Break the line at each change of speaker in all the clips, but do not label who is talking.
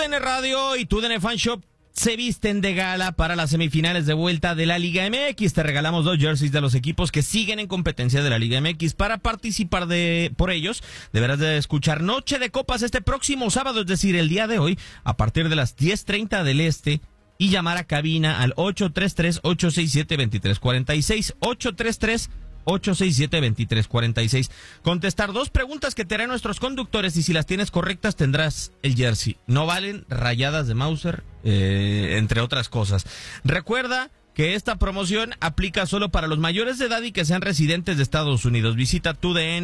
TUDN Radio y TUDN Fan Shop se visten de gala para las semifinales de vuelta de la Liga MX. Te regalamos 2 jerseys de los equipos que siguen en competencia de la Liga MX. Para participar por ellos, deberás de escuchar Noche de Copas este próximo sábado, es decir, el día de hoy, a partir de las 10:30 del Este, y llamar a cabina al 833-867-2346, 833-867-2346. Contestar 2 preguntas que te harán nuestros conductores, y si las tienes correctas tendrás el jersey. No valen rayadas de Mauser, entre otras cosas. Recuerda que esta promoción aplica solo para los mayores de edad y que sean residentes de Estados Unidos. Visita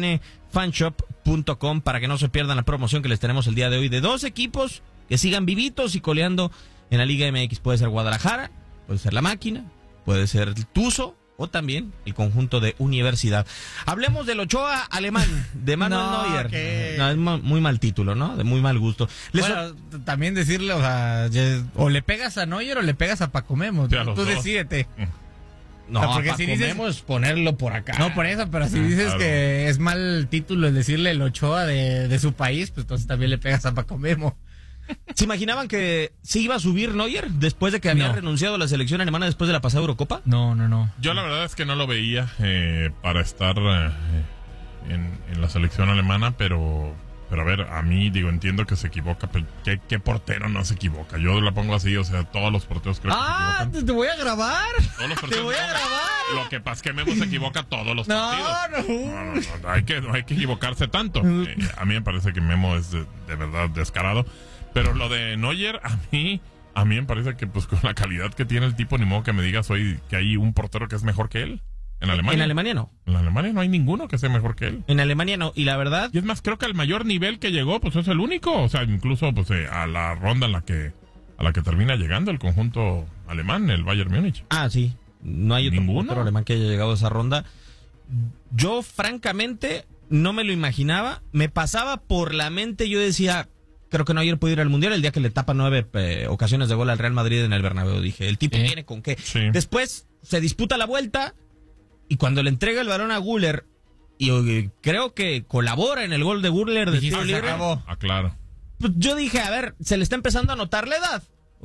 tudnfanshop.com para que no se pierdan la promoción que les tenemos el día de hoy de 2 equipos que sigan vivitos y coleando en la Liga MX. Puede ser Guadalajara, puede ser La Máquina, puede ser el Tuzo, o también el conjunto de Universidad. Hablemos del Ochoa alemán, de Manuel Neuer. No, es muy mal título, ¿no? De muy mal gusto.
Bueno, también decirle, o sea, o le pegas a Neuer o le pegas a Paco Memo. Tú decídete.
No,
porque
Paco
si dices,
Memo es ponerlo por acá.
No, por eso, pero si dices claro, que es mal título el decirle el Ochoa de su país, pues entonces también le pegas a Paco Memo.
¿Se imaginaban que se iba a subir Neuer después de que había renunciado a la selección alemana después de la pasada Eurocopa?
No.
Yo la verdad es que no lo veía para estar en la selección alemana, pero a ver, a mí, entiendo que se equivoca, pero ¿qué portero no se equivoca? Yo la pongo así, o sea, todos los porteros creo que se equivocan.
¿Te voy a grabar?
Todos los
¡Te voy a grabar!
Lo que pasa es que Memo se equivoca todos los partidos. No, hay que equivocarse tanto. A mí me parece que Memo es de verdad descarado. Pero lo de Neuer, a mí me parece que pues con la calidad que tiene el tipo, ni modo que me digas hoy que hay un portero que es mejor que él. En Alemania.
En Alemania no.
En Alemania no hay ninguno que sea mejor que él.
En Alemania no, y la verdad...
Y es más, creo que al mayor nivel que llegó, pues es el único. O sea, incluso pues a la ronda a la que termina llegando el conjunto alemán, el Bayern Múnich.
Ah, sí. No hay otro portero alemán que haya llegado a esa ronda. Yo, francamente, no me lo imaginaba. Me pasaba por la mente, yo decía... Creo que Neuer puede ir al Mundial el día que le tapa 9 ocasiones de gol al Real Madrid en el Bernabéu. Dije, el tipo tiene con qué.
Sí.
Después se disputa la vuelta y cuando le entrega el balón a Güler, y creo que colabora en el gol de Güler de tiro libre.
Claro.
Pues yo dije, a ver, se le está empezando a notar la edad.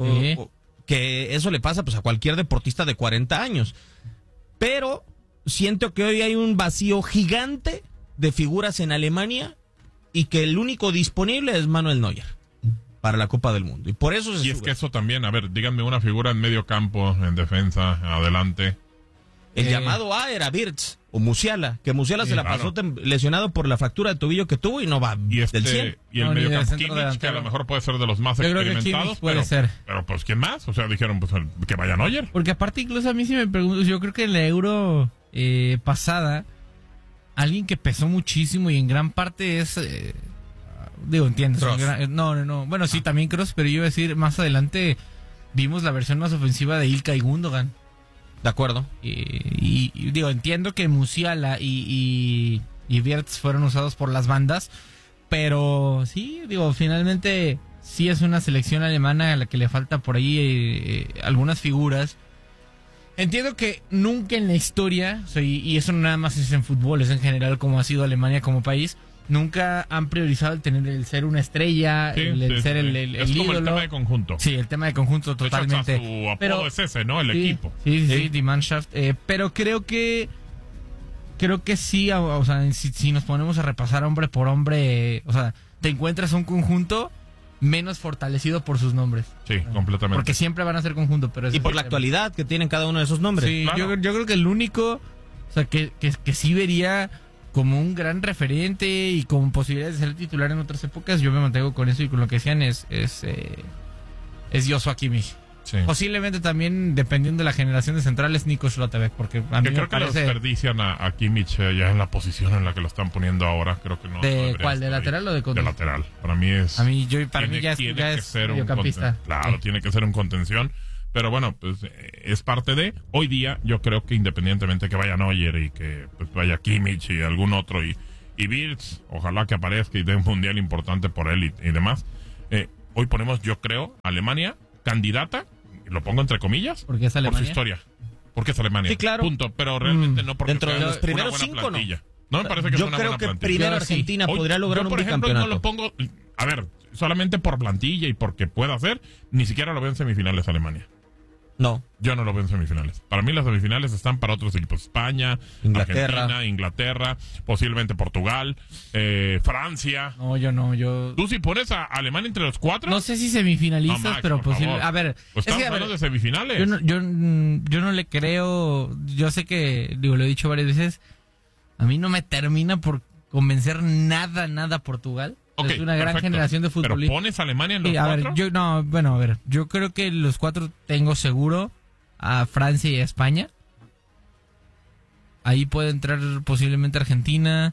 Que eso le pasa pues a cualquier deportista de 40 años. Pero siento que hoy hay un vacío gigante de figuras en Alemania y que el único disponible es Manuel Neuer para la Copa del Mundo. Y por eso
es que eso también, a ver, díganme una figura en medio campo, en defensa, adelante.
El llamado A era Wirtz o Musiala, que Musiala se la pasó lesionado por la fractura de tobillo que tuvo y no va del 100.
Y el medio campo Kimmich, que a lo mejor puede ser de los más experimentados,
puede ser.
Pero pues ¿quién más? O sea, dijeron pues que vaya Neuer.
Porque aparte incluso a mí sí me pregunto, yo creo que en la Euro pasada alguien que pesó muchísimo y en gran parte es... entiendo. No. Bueno, sí, también Kroos, pero yo iba a decir, más adelante vimos la versión más ofensiva de Ilkay Gundogan.
De acuerdo.
Y entiendo que Musiala y Wirtz fueron usados por las bandas, pero sí, finalmente sí es una selección alemana a la que le falta por ahí algunas figuras. Entiendo que nunca en la historia, y eso no nada más es en fútbol, es en general como ha sido Alemania como país, nunca han priorizado el ser una estrella, ser el
es
ídolo.
Como el tema de conjunto.
Sí, el tema de conjunto totalmente.
De hecho, su apodo es ese, ¿no? El equipo.
Sí, Die Mannschaft. Pero creo que sí, o sea, si nos ponemos a repasar hombre por hombre, o sea, te encuentras un conjunto menos fortalecido por sus nombres.
Sí, completamente.
Porque siempre van a ser conjunto, pero
y por la actualidad que tienen cada uno de esos nombres.
Sí,
claro.
yo creo que el único, o sea, que sí vería como un gran referente y con posibilidades de ser titular en otras épocas, yo me mantengo con eso y con lo que decían es Joshua Kimmich.
Sí.
Posiblemente también, dependiendo de la generación de centrales, Nico Schlotterbeck, porque a mí
creo que lo desperdician a Kimmich ya en la posición en la que lo están poniendo ahora. Creo que no.
¿De cuál? ¿De lateral o de contención?
De lateral. Para mí ya es
mediocampista.
Claro, tiene que ser un contención. Pero bueno, pues es parte de... Hoy día yo creo que independientemente que vaya Neuer y que pues vaya Kimmich y algún otro y Wirtz, ojalá que aparezca y dé un mundial importante por él y demás. Hoy ponemos, yo creo, Alemania candidata, lo pongo entre comillas,
porque es Alemania.
Por su historia. Porque es Alemania.
Sí, claro.
Punto. Pero realmente no porque
dentro de los primeros
una buena
5
plantilla. No me parece que
yo
es una
creo
buena
que
plantilla.
primero Argentina podría lograr un
bicampeonato. Por ejemplo, no lo pongo... A ver, solamente por plantilla y porque pueda hacer, ni siquiera lo veo en semifinales Alemania.
No.
Yo no lo veo en semifinales. Para mí las semifinales están para otros equipos. España,
Inglaterra.
Argentina, Inglaterra, posiblemente Portugal, Francia.
No, yo no, yo...
¿Tú si pones a Alemania entre los 4?
No sé si semifinalistas,
No, Max,
pero
por
posible.
favor.
A ver,
Pues estamos hablando de semifinales.
yo no le creo. Yo sé que, digo, lo he dicho varias veces. A mí no me termina por convencer nada Portugal.
Ok,
es una gran
perfecto.
generación de
¿Pero
futbolistas.
pones a Alemania en los
Sí, a
4?
ver, yo creo que los 4 tengo seguro a Francia y a España. Ahí puede entrar posiblemente Argentina.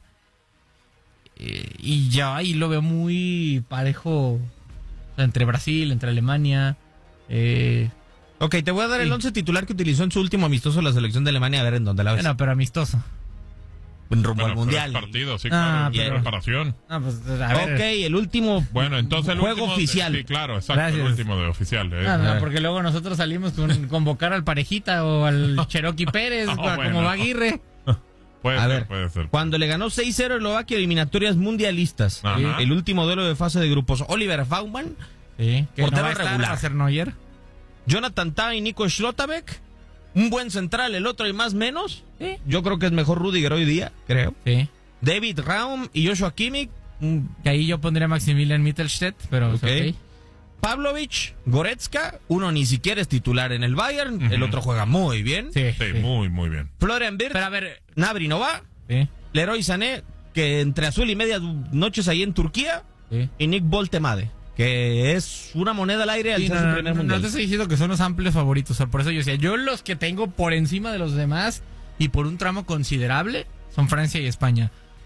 Y ya ahí lo veo muy parejo, o sea, entre Brasil, entre Alemania.
Ok, te voy a dar el
Sí.
11 titular que utilizó en su último amistoso la selección de Alemania, a ver en dónde la ves.
Bueno, pero amistoso.
En rumbo
Bueno,
al mundial.
pero es partido, sí, claro, de
pero-
preparación.
Ah, pues, a ver.
Ok, el último
Bueno, entonces el
juego
último,
oficial.
Sí, claro, exacto,
Gracias.
el último de oficial.
No, porque luego nosotros salimos con convocar al Parejita o al Cherokee Pérez,
No,
como
bueno.
va Aguirre.
Puede
A
ser,
ver,
puede ser.
cuando le ganó 6-0 Eslovaquia eliminatorias mundialistas.
Ajá.
El último duelo de fase de grupos. Oliver Baumann,
Sí, que
Portero
no va a estar,
regular.
va a ser Neuer.
Jonathan Tah y Nico Schlotterbeck. Un buen central, el otro y más menos.
Sí.
Yo creo que es mejor Rudiger hoy día, creo.
Sí.
David Raum y Joshua Kimmich.
Que ahí yo pondría a Maximilian Mittelstädt, pero
Ok.
ok.
Pavlovic, Goretzka. Uno ni siquiera es titular en el Bayern. El
Ujú.
otro juega muy bien.
Sí,
Sí,
sí.
muy, muy bien.
Florian Wirtz.
Pero a ver,
Nabri no va.
sí,
Leroy Sané, que entre azul y media noches ahí en Turquía.
sí.
Y Nick Boltemade, que es una moneda al aire al
Sí,
ser su primer
no
mundial.
te estoy diciendo que son los amplios favoritos, o sea, por eso yo decía, yo los que tengo por encima de los demás y por un tramo considerable son Francia y España.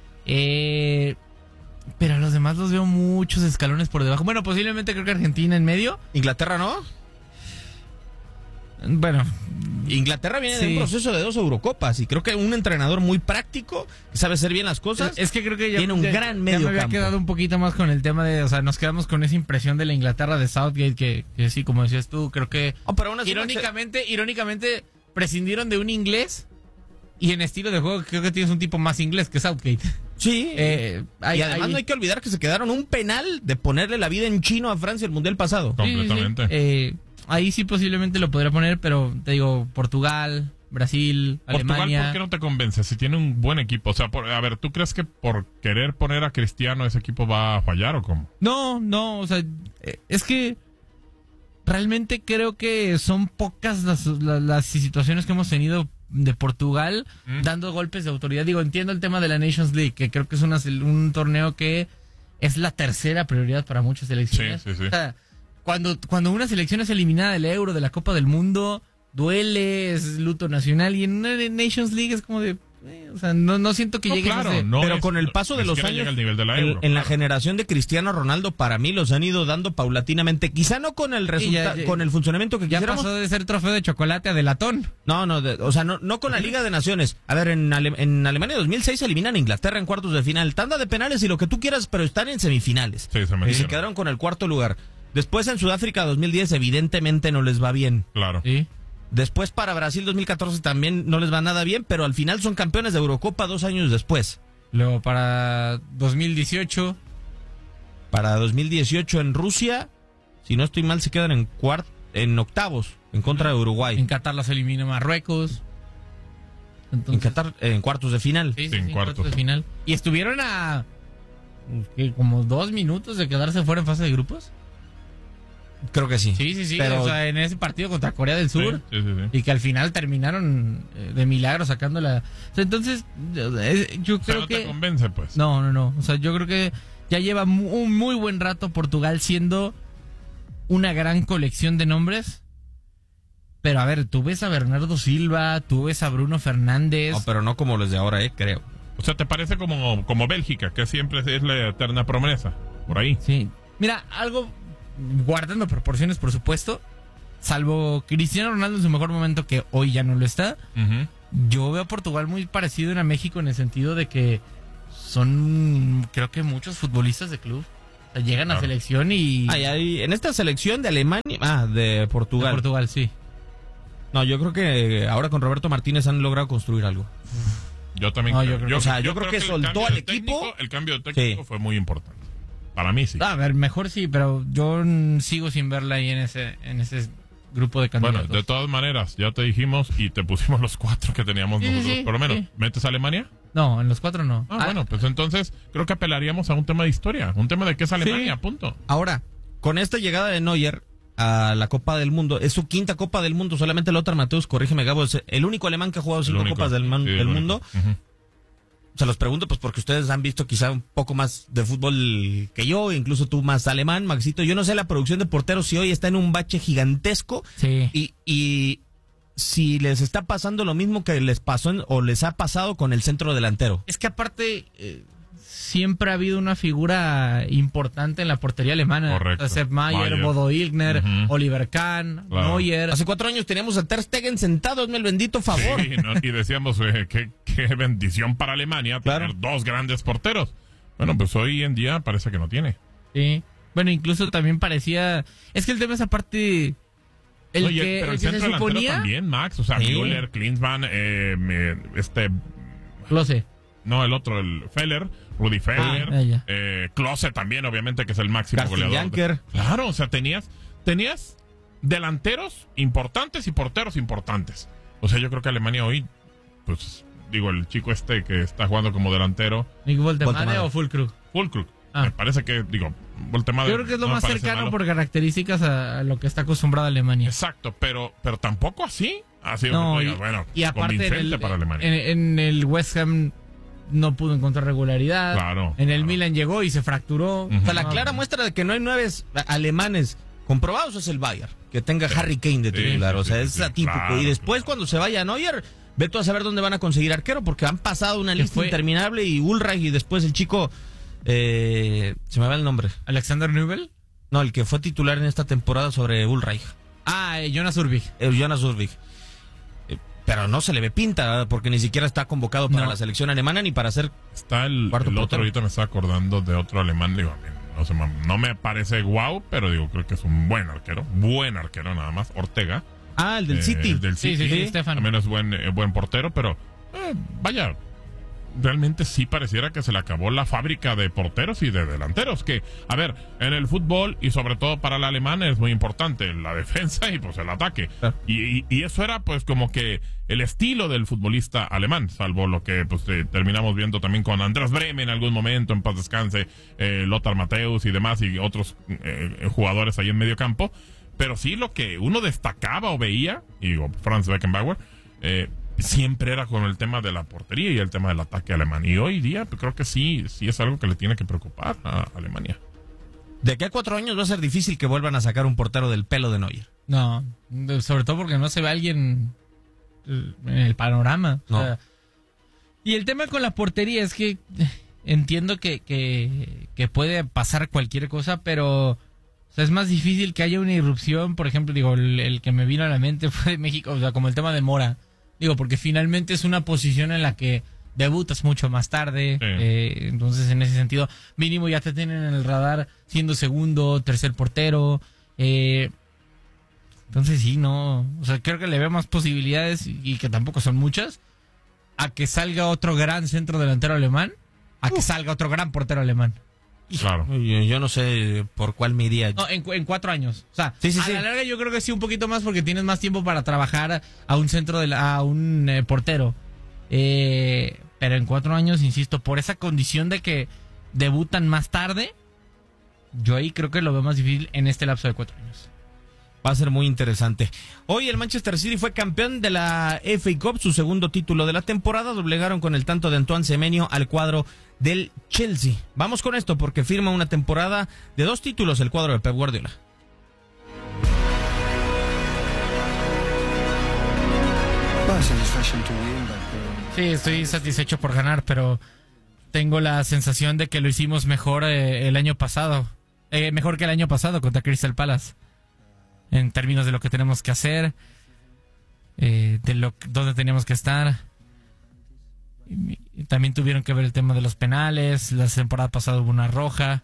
Pero a los demás los veo muchos escalones por debajo. Bueno, posiblemente creo que Argentina en medio.
Inglaterra no.
Bueno,
Inglaterra viene de
Sí.
un proceso de 2 Eurocopas y creo que un entrenador muy práctico que sabe hacer bien las cosas.
es que creo que ya
tiene un gran
ya
medio
me había
campo.
quedado un poquito más con el tema de, o sea, nos quedamos con esa impresión de la Inglaterra de Southgate que sí, como decías tú, creo que
Oh, pero aún así
irónicamente prescindieron de un inglés y en estilo de juego creo que tienes un tipo más inglés que Southgate.
sí. y además no hay que olvidar que se quedaron un penal de ponerle la vida en chino a Francia el mundial pasado.
Completamente.
Ahí sí posiblemente lo podría poner, pero te digo, Portugal, Brasil,
Portugal,
Alemania.
¿por qué no te convence? Si tiene un buen equipo. O sea, a ver, ¿tú crees que por querer poner a Cristiano ese equipo va a fallar o cómo?
No, o sea, es que realmente creo que son pocas las situaciones que hemos tenido de Portugal dando golpes de autoridad. Digo, entiendo el tema de la Nations League, que creo que es un torneo que es la tercera prioridad para muchas selecciones.
Sí.
O sea, cuando una selección es eliminada del Euro, de la Copa del Mundo, duele, es luto nacional, y en una Nations League es como de... o sea, no siento que
No,
llegue
claro,
ese...
no
pero
es-
con el paso de
ni
los
siquiera
años,
llega al nivel de la Euro,
en la
claro.
generación de Cristiano Ronaldo, para mí los han ido dando paulatinamente. Quizá no con el resultado,
ya-
con el funcionamiento que
Ya
quisiéramos.
pasó de ser trofeo de chocolate a de latón.
No, o sea, no con la Liga de Naciones. A ver, en Alemania 2006 eliminan a Inglaterra en cuartos de final. Tanda de penales y lo que tú quieras, pero están en semifinales.
Sí, se
Y se
metieron.
quedaron con el cuarto lugar. Después en Sudáfrica 2010 evidentemente no les va bien.
Claro.
Sí.
Después para Brasil 2014 también no les va nada bien, pero al final son campeones de Eurocopa 2 años después.
Luego para 2018,
Para 2018 en Rusia, si no estoy mal, se quedan en octavos en contra de Uruguay.
en Qatar los elimina Marruecos.
En
Entonces,
Qatar, en cuartos de final.
sí,
en cuartos.
de final. Y estuvieron a ¿qué? Como 2 minutos de quedarse fuera en fase de grupos.
Creo que sí.
Sí.
Pero-
O sea, en ese partido contra Corea del Sur.
Sí.
Y que al final terminaron de milagro sacando la... O sea, entonces, yo
O sea,
creo
no
que...
te convence, pues.
No. O sea, yo creo que ya lleva un muy buen rato Portugal siendo una gran colección de nombres. Pero a ver, tú ves a Bernardo Silva, tú ves a Bruno Fernández.
No, pero no como los de ahora, creo.
O sea, ¿te parece como Bélgica, que siempre es la eterna promesa? Por ahí.
Sí. Mira, algo guardando proporciones, por supuesto. Salvo Cristiano Ronaldo en su mejor momento, que hoy ya no lo está.
Ujú.
Yo veo a Portugal muy parecido a México en el sentido de que son, creo que muchos futbolistas de club. O sea, llegan a
Claro.
selección y...
En esta selección de Alemania, de Portugal.
De Portugal, sí.
No, yo creo que ahora con Roberto Martínez han logrado construir algo.
Yo también
No,
creo.
yo creo-
o sea, yo creo que
el
soltó
cambio
al
de
equipo.
técnico- el cambio de técnico
Sí.
fue muy importante. Para mí sí.
A ver, mejor sí, pero yo sigo sin verla ahí en ese grupo de candidatos.
Bueno, de todas maneras, ya te dijimos y te pusimos los 4 que teníamos nosotros,
sí,
por lo menos.
sí.
¿Metes a Alemania?
No, en los 4 no.
Bueno, pues entonces creo que apelaríamos a un tema de historia, un tema de qué es Alemania,
Sí.
punto.
Ahora, con esta llegada de Neuer a la Copa del Mundo, es su quinta Copa del Mundo, solamente Lothar Matthäus, corrígeme Gabo, es el único alemán que ha jugado 5 Copas del Mundo.
Ujú.
Se los pregunto pues porque ustedes han visto quizá un poco más de fútbol que yo, incluso tú más alemán, Maxito. Yo no sé la producción de porteros si hoy está en un bache gigantesco
Sí.
y si les está pasando lo mismo que les pasó o les ha pasado con el centro delantero.
Es que aparte siempre ha habido una figura importante en la portería alemana.
Correcto.
Sepp Maier, Bodo Illgner,
Ujú.
Oliver Kahn,
Claro.
Neuer.
Hace 4 años teníamos a Ter Stegen sentado, hazme el bendito favor.
Sí, ¿no? Y decíamos, qué bendición para Alemania
Claro.
tener 2 grandes porteros. Bueno, pues hoy en día parece que no tiene.
Sí. Bueno, incluso también parecía... Es que el tema es aparte...
Pero
el
el
que
centro
se
delantero
suponía...
también, Max. O sea,
Sí.
Müller, Klinsmann,
Klose.
no, el otro, el Feller, Rudi Feller,
ya.
Klose también, obviamente, que es el máximo
Carsten
goleador.
Janker.
Claro, o sea, tenías delanteros importantes y porteros importantes. O sea, yo creo que Alemania hoy, pues, digo, el chico que está jugando como delantero,
¿Nick Woltemade
Woltemade.
o Füllkrug?
Fulkrug,
Ah.
me parece que, Woltemade.
Yo creo que es lo
no me
más
parece
cercano
malo.
por características a lo que está acostumbrada Alemania.
Exacto, pero tampoco así. Así
No,
que tú digas, bueno,
y aparte
convincente para Alemania.
en el West Ham no pudo encontrar regularidad.
Claro,
En el
claro.
Milan llegó y se fracturó.
Ujú.
O sea, la
No,
clara muestra de que no hay 9 alemanes comprobados es el Bayern, que tenga Harry Kane de
Sí,
titular.
sí,
O sea,
sí,
es
sí,
atípico.
claro,
Y después,
claro.
cuando se vaya Neuer, ve tú a saber dónde van a conseguir arquero, porque han pasado una
Que
lista
fue-
interminable y Ulreich y después el chico. Se me va el nombre.
Alexander Nübel.
No, el que fue titular en esta temporada sobre Ulreich.
Jonas Urbig.
Jonas Ulrich. Pero no se le ve pinta, ¿verdad? Porque ni siquiera está convocado para
No.
la selección alemana ni para hacer.
Está el
Cuarto
otro,
portero.
ahorita me estaba acordando de otro alemán, digo, a mí no me parece guau, pero digo, creo que es un buen arquero nada más, Ortega.
Ah, el del City.
El del
Sí,
City.
sí, Stefan.
También es buen portero, pero vaya, realmente sí pareciera que se le acabó la fábrica de porteros y de delanteros, que, a ver, en el fútbol y sobre todo para el alemán es muy importante la defensa y pues el ataque.
Claro.
Y eso era pues como que el estilo del futbolista alemán, salvo lo que pues terminamos viendo también con Andreas Brehme en algún momento, en paz descanse, Lothar Matthäus y demás y otros jugadores ahí en medio campo. Pero sí lo que uno destacaba o veía, y digo, Franz Beckenbauer, siempre era con el tema de la portería y el tema del ataque alemán. Y hoy día pues, creo que sí es algo que le tiene que preocupar a Alemania.
De aquí a 4 años va a ser difícil que vuelvan a sacar un portero del pelo de Neuer.
No, sobre todo porque no se ve alguien en el panorama.
No.
O sea, y el tema con la portería es que entiendo que puede pasar cualquier cosa, pero o sea, es más difícil que haya una irrupción. Por ejemplo, digo, el que me vino a la mente fue de México, o sea, como el tema de Mora. Digo, porque finalmente es una posición en la que debutas mucho más tarde.
Sí.
Entonces, en ese sentido, mínimo ya te tienen en el radar siendo segundo, tercer portero. Entonces, sí, no. O sea, creo que le veo más posibilidades, y que tampoco son muchas, a que salga otro gran centro delantero alemán, a que salga otro gran portero alemán.
Claro.
Yo no sé por cuál me iría.
No, en 4 años. O sea,
Sí, sí,
a
sí.
la larga yo creo que sí un poquito más porque tienes más tiempo para trabajar a un centro a un portero. Pero en 4 años, insisto, por esa condición de que debutan más tarde, yo ahí creo que lo veo más difícil en este lapso de 4 años.
Va a ser muy interesante. Hoy el Manchester City fue campeón de la FA Cup, su segundo título de la temporada. Doblegaron con el tanto de Antoine Semenyo al cuadro del Chelsea. Vamos con esto porque firma una temporada de 2 títulos el cuadro de Pep Guardiola.
Sí, estoy satisfecho por ganar, pero tengo la sensación de que lo hicimos mejor el año pasado. Mejor que el año pasado contra Crystal Palace. En términos de lo que tenemos que hacer, dónde teníamos que estar. Y también tuvieron que ver el tema de los penales. La temporada pasada hubo una roja.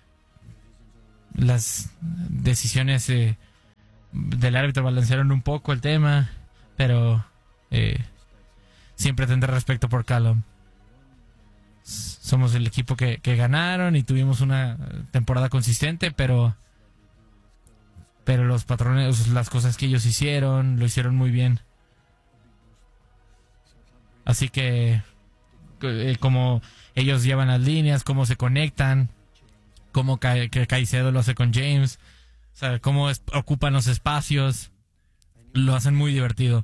Las decisiones del árbitro balancearon un poco el tema, pero siempre tendré respeto por Callum. somos el equipo que ganaron y tuvimos una temporada consistente, pero los patrones, las cosas que ellos hicieron, lo hicieron muy bien. Así que como ellos llevan las líneas, cómo se conectan, cómo Caicedo lo hace con James, o sea, cómo ocupan los espacios, lo hacen muy divertido.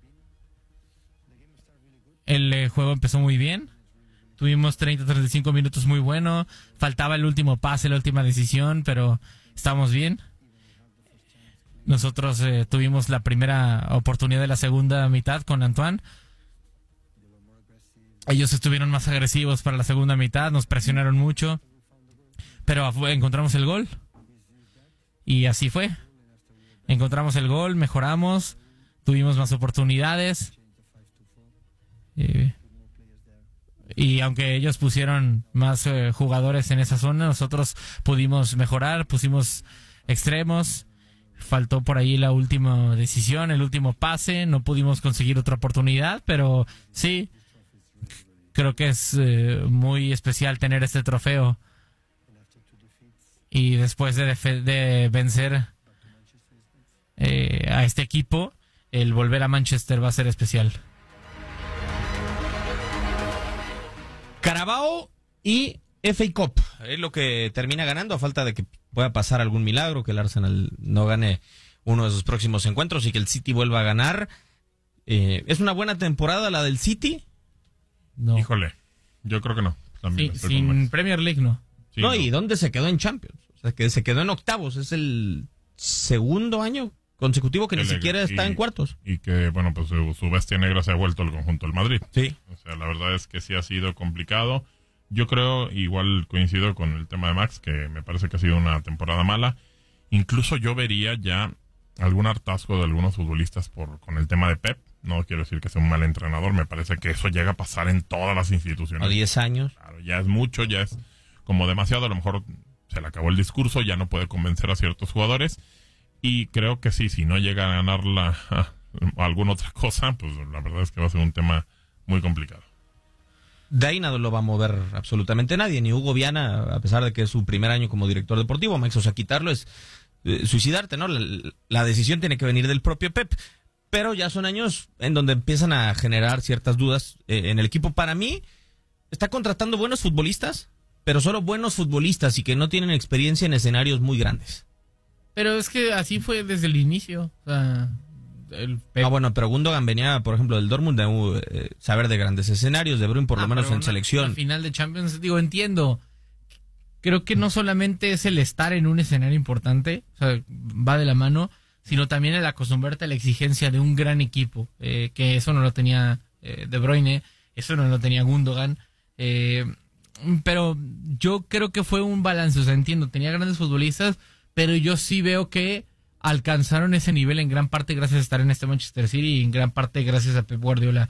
El juego empezó muy bien. Tuvimos 30-35 minutos muy bueno. Faltaba el último pase, la última decisión, pero estábamos bien. Nosotros tuvimos la primera oportunidad de la segunda mitad con Antoine. Ellos estuvieron más agresivos para la segunda mitad, nos presionaron mucho, pero encontramos el gol. Y así fue. Encontramos el gol, mejoramos, tuvimos más oportunidades. Y aunque ellos pusieron más jugadores en esa zona, nosotros pudimos mejorar, pusimos extremos. Faltó por ahí la última decisión, el último pase. No pudimos conseguir otra oportunidad, pero sí, creo que es muy especial tener este trofeo. Y después de vencer a este equipo, el volver a Manchester va a ser especial.
Carabao y FA Cup es lo que termina ganando, a falta de que pueda pasar algún milagro, que el Arsenal no gane uno de sus próximos encuentros y que el City vuelva a ganar. ¿Es una buena temporada la del City?
No.
Híjole, yo creo que no. También
Sí, sin Premier League no.
Sí,
no, ¿y dónde se quedó en Champions? O sea, que se quedó en octavos. Es el segundo año consecutivo que ni siquiera está en cuartos.
Y que, bueno, pues su bestia negra se ha vuelto el conjunto del Madrid.
Sí.
O sea, la verdad es que sí ha sido complicado. Yo creo, igual coincido con el tema de Max, que me parece que ha sido una temporada mala. Incluso yo vería ya algún hartazgo de algunos futbolistas con el tema de Pep. No quiero decir que sea un mal entrenador, me parece que eso llega a pasar en todas las instituciones.
A 10 años.
Claro, ya es mucho, ya es como demasiado. A lo mejor se le acabó el discurso, ya no puede convencer a ciertos jugadores. Y creo que sí, si no llega a ganar alguna otra cosa, pues la verdad es que va a ser un tema muy complicado.
De ahí nada lo va a mover absolutamente nadie, ni Hugo Viana, a pesar de que es su primer año como director deportivo, Max. O sea, quitarlo es suicidarte, ¿no? La decisión tiene que venir del propio Pep. Pero ya son años en donde empiezan a generar ciertas dudas en el equipo. Para mí, está contratando buenos futbolistas, pero solo buenos futbolistas y que no tienen experiencia en escenarios muy grandes.
Pero es que así fue desde el inicio. O sea,
bueno, pero Gundogan venía, por ejemplo, del Dortmund de saber de grandes escenarios, De Bruyne por lo menos en selección.
Al final de Champions, entiendo. Creo que no solamente es el estar en un escenario importante, o sea, va de la mano, sino también el acostumbrarte a la exigencia de un gran equipo, que eso no lo tenía De Bruyne, eso no lo tenía Gundogan, pero yo creo que fue un balance, o sea, entiendo, tenía grandes futbolistas, pero yo sí veo que alcanzaron ese nivel en gran parte gracias a estar en este Manchester City y en gran parte gracias a Pep Guardiola.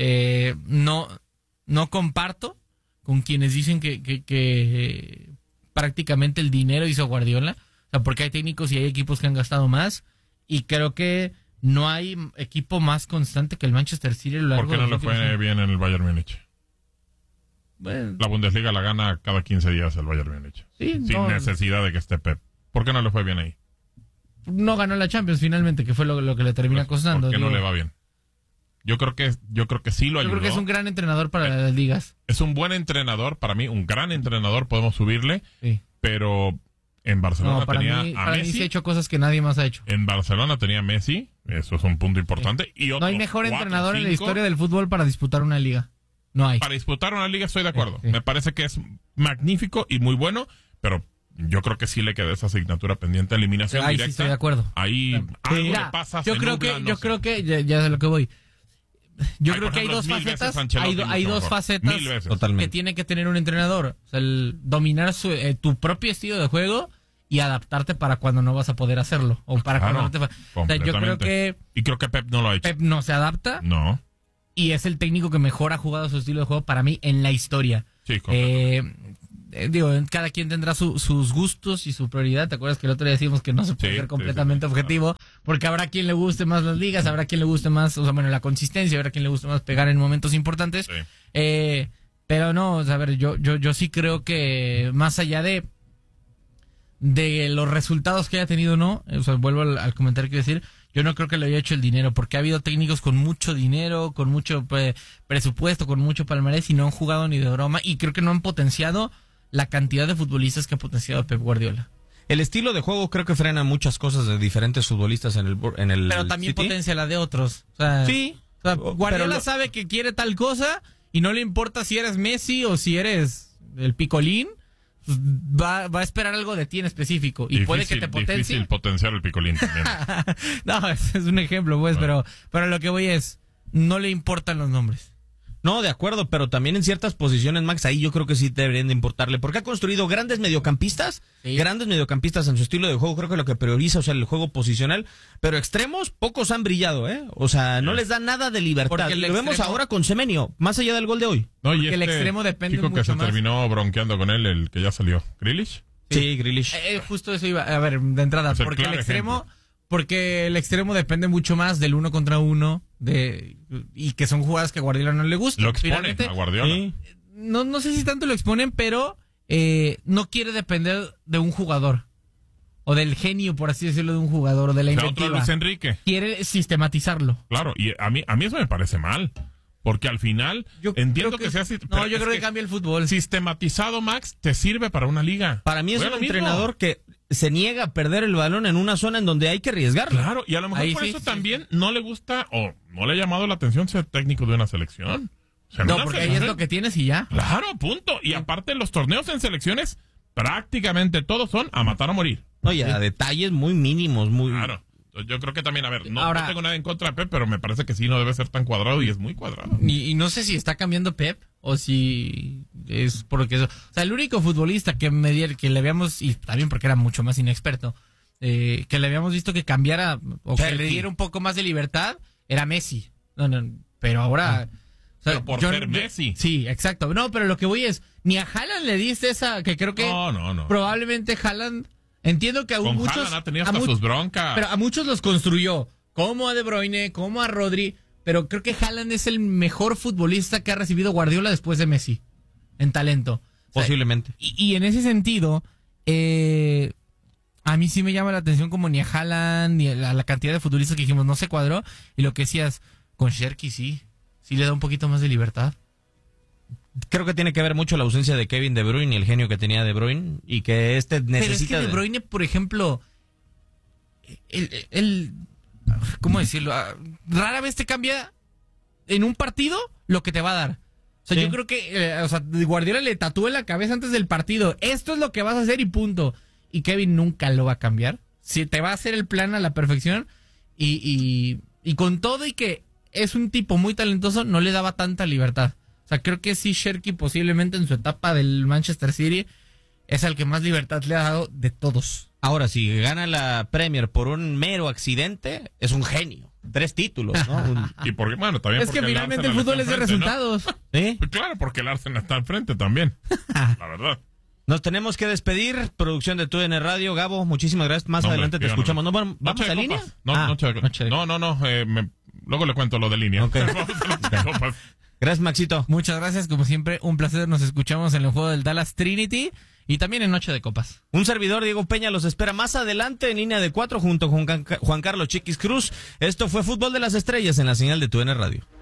No comparto con quienes dicen que prácticamente el dinero hizo Guardiola, o sea, porque hay técnicos y hay equipos que han gastado más, y creo que no hay equipo más constante que el Manchester City a lo largo
¿Por qué no le fue bien en el Bayern Múnich?
Bueno,
La Bundesliga la gana cada 15 días el Bayern Múnich.
Sí,
sin necesidad de que esté Pep. ¿Por qué no le fue bien ahí?
No ganó la Champions finalmente, que fue lo que le termina costando.
¿Por qué no le va bien? Yo creo que sí lo ayudó.
Yo creo que es un gran entrenador para las ligas.
Es un buen entrenador, para mí, un gran entrenador, podemos subirle,
Sí.
pero en Barcelona tenía a
para
Messi.
mí sí ha hecho cosas que nadie más ha hecho.
En Barcelona tenía a Messi, eso es un punto importante.
Sí.
Y
No hay
otros
mejor
4,
entrenador en la
5.
historia del fútbol para disputar una liga. No hay.
Para disputar una liga estoy de acuerdo.
Sí.
Me parece que es magnífico y muy bueno, pero yo creo que sí le queda esa asignatura pendiente, eliminación
Ahí
directa.
sí estoy de acuerdo.
Ahí algo
Mira,
le pasa.
yo
se
creo
nubla,
que,
no
yo
sé.
creo que ya es a lo que voy. Yo
Ay,
creo
por
que hay
ejemplo,
dos
1000 veces
facetas.
Ancelotti
Hay
mucho
dos
mejor.
facetas
1000 veces.
Totalmente.
que tiene que tener un entrenador. O sea, el dominar tu propio estilo de juego y adaptarte para cuando no vas a poder hacerlo. O para
Claro,
cuando no te o sea, yo creo que
Y creo que Pep no lo ha hecho.
Pep no se adapta
No.
y es el técnico que mejor ha jugado su estilo de juego para mí en la historia.
Sí, correcto.
Cada quien tendrá sus gustos y su prioridad. ¿Te acuerdas que el otro día decimos que no se puede
Sí,
ser completamente
sí,
objetivo? Porque habrá quien le guste más las ligas, habrá quien le guste más, o sea, bueno, la consistencia, habrá quien le guste más pegar en momentos importantes.
Sí.
Pero no, o sea, a ver, yo sí creo que más allá de los resultados que haya tenido, no, o sea, vuelvo al comentario que iba a decir, yo no creo que lo haya hecho el dinero, porque ha habido técnicos con mucho dinero, con mucho presupuesto, con mucho palmarés y no han jugado ni de broma, y creo que no han potenciado la cantidad de futbolistas que ha potenciado Pep Guardiola.
El estilo de juego creo que frena muchas cosas de diferentes futbolistas en el
Pero también
City.
potencia la de otros. O sea,
Sí.
o sea, Guardiola sabe que quiere tal cosa y no le importa si eres Messi o si eres el Picolín. Pues va a esperar algo de ti en específico y puede que te potencie.
Difícil potenciar el Picolín también.
No, es un ejemplo, pues, pero lo que voy es, no le importan los nombres.
No, de acuerdo, pero también en ciertas posiciones, Max, ahí yo creo que sí deberían de importarle, porque ha construido grandes mediocampistas en su estilo de juego, creo que lo que prioriza, o sea, el juego posicional, pero extremos, pocos han brillado, O sea, no les da nada de libertad.
Porque
Lo vemos ahora con Semenyo, más allá del gol de hoy.
No, y
porque el extremo depende
chico
mucho
que se
más.
terminó bronqueando con él, el que ya salió, ¿Grealish?
Sí, Grealish.
Justo eso iba, a ver, de entrada,
Es el
porque
claro
el extremo depende mucho más del 1 contra 1 y que son jugadas que a Guardiola no le gustan.
Lo expone
Finalmente,
a Guardiola.
Sí.
no sé si tanto lo exponen, pero no quiere depender de un jugador o del genio, por así decirlo, de un jugador o de la
O sea, otro
inventiva.
Luis Enrique.
Quiere sistematizarlo.
Claro, y a mí eso me parece mal. Porque al final,
Yo
entiendo
creo
que sea...
No, yo creo que cambia el fútbol.
Sistematizado, Max, te sirve para una liga.
Para mí es
Bueno,
un
mismo.
entrenador que se niega a perder el balón en una zona en donde hay que arriesgarlo.
Claro, y a lo mejor
Ahí
por
sí,
eso
sí,
también no le gusta o no le ha llamado la atención ser técnico de una selección. O sea, en
No,
una
porque ahí
selección-
es lo que tienes y ya.
Claro, punto. Y aparte, los torneos en selecciones, prácticamente todos son a matar o morir.
No, y a detalles muy mínimos, muy...
Claro. Yo creo que también, a ver, no
Ahora-
tengo nada en contra de Pep, pero me parece que sí no debe ser tan cuadrado y es muy cuadrado.
Y no sé si está cambiando Pep o si es porque eso. O sea, el único futbolista que le habíamos, y también porque era mucho más inexperto, que le habíamos visto que cambiara o que le diera un poco más de libertad, era Messi. No, pero ahora... o sea,
Pero por ser Messi.
Sí, exacto. No, pero lo que voy es, ni a Haaland le diste esa, que creo que
No.
probablemente Haaland... Entiendo que a
Con
muchos...
Haaland ha tenido hasta sus broncas.
Pero a muchos los construyó, como a De Bruyne, como a Rodri, pero creo que Haaland es el mejor futbolista que ha recibido Guardiola después de Messi, en talento. O sea,
Posiblemente.
y en ese sentido, a mí sí me llama la atención como ni a Haaland, ni a la cantidad de futbolistas que dijimos no se cuadró, y lo que decías, con Cherki sí le da un poquito más de libertad.
Creo que tiene que ver mucho la ausencia de Kevin De Bruyne y el genio que tenía De Bruyne y que necesita...
Pero es que De Bruyne, por ejemplo, ¿cómo decirlo? Rara vez te cambia en un partido lo que te va a dar. O sea,
Sí.
yo creo que Guardiola le tatúa en la cabeza antes del partido. Esto es lo que vas a hacer y punto. Y Kevin nunca lo va a cambiar. Si te va a hacer el plan a la perfección y con todo y que es un tipo muy talentoso, no le daba tanta libertad. O sea, creo que sí, Cherki posiblemente en su etapa del Manchester City es el que más libertad le ha dado de todos.
Ahora, si gana la Premier por un mero accidente, es un genio. 3 títulos, ¿no?
Y porque, bueno, también
Es que
porque
finalmente el
Arsenal
fútbol es
está
de
enfrente, ¿no?
resultados.
¿Sí?
Pues claro, porque el Arsenal está al frente también. La verdad.
Nos tenemos que despedir. Producción de TUDN Radio. Gabo, muchísimas gracias. Más
No,
adelante te
hombre,
escuchamos. ¿No, vamos
Noche
a
de
línea?
copas. No. Luego le cuento lo de línea.
Ok.
Vamos a Noche de copas.
Gracias, Maxito.
Muchas gracias, como siempre, un placer. Nos escuchamos en el juego del Dallas Trinity y también en Noche de Copas.
Un servidor, Diego Peña, los espera más adelante en línea de 4 junto con Juan Carlos Chiquis Cruz. Esto fue Fútbol de las Estrellas en la señal de TUDN Radio.